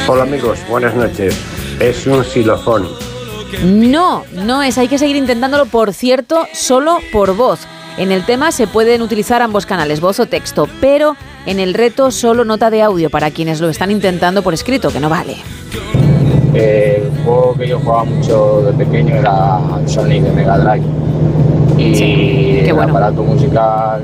Hola amigos, buenas noches. Es un xilofón. No es, hay que seguir intentándolo, por cierto, solo por voz. En el tema se pueden utilizar ambos canales, voz o texto, pero en el reto solo nota de audio para quienes lo están intentando por escrito, que no vale. El juego que yo jugaba mucho de pequeño era Sonic de Mega Drive. Y sí, qué bueno. El aparato musical